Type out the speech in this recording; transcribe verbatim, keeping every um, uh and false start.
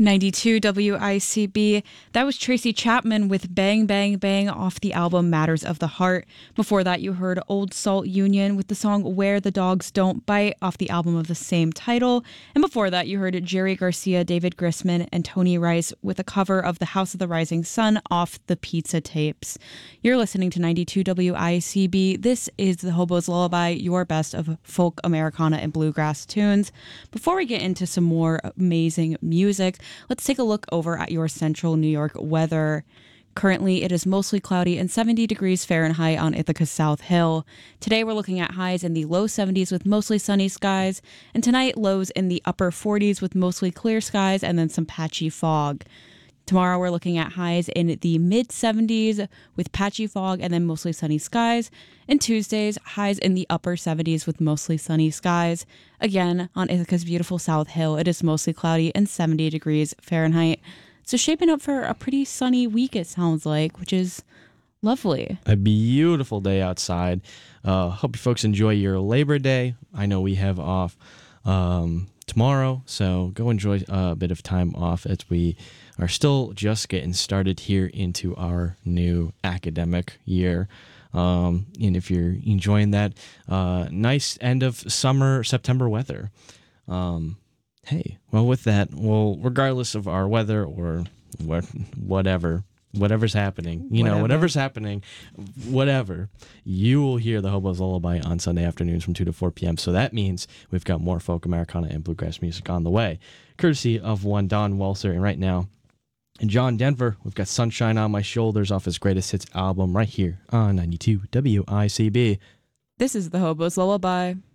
ninety-two W I C B. That was Tracy Chapman with Bang Bang Bang off the album Matters of the Heart. Before that, you heard Old Salt Union with the song Where the Dogs Don't Bite off the album of the same title. And before that, you heard Jerry Garcia, David Grisman, and Tony Rice with a cover of The House of the Rising Sun off the Pizza Tapes. You're listening to ninety-two W I C B. This is The Hobo's Lullaby, your best of folk, Americana, and bluegrass tunes. Before we get into some more amazing music, let's take a look over at your central New York weather. Currently, it is mostly cloudy and seventy degrees Fahrenheit on Ithaca's South Hill. Today, we're looking at highs in the low seventies with mostly sunny skies, and tonight, lows in the upper forties with mostly clear skies and then some patchy fog. Tomorrow, we're looking at highs in the mid seventies with patchy fog and then mostly sunny skies. And Tuesdays, highs in the upper seventies with mostly sunny skies. Again, on Ithaca's beautiful South Hill, it is mostly cloudy and seventy degrees Fahrenheit. So shaping up for a pretty sunny week, it sounds like, which is lovely. A beautiful day outside. Uh, hope you folks enjoy your Labor Day. I know we have off um, tomorrow, so go enjoy a bit of time off as we are still just getting started here into our new academic year. Um, and if you're enjoying that uh, nice end of summer, September weather, um, hey, well, with that, well, regardless of our weather or what, whatever, whatever's happening, you whatever. know, whatever's happening, whatever, you will hear the Hobo's Lullaby on Sunday afternoons from two to four p.m. So that means we've got more folk, Americana, and bluegrass music on the way, courtesy of one Don Welser. And right now, in John Denver, we've got Sunshine on My Shoulders off his Greatest Hits album right here on ninety-two W I C B. This is the Hobo's Lullaby.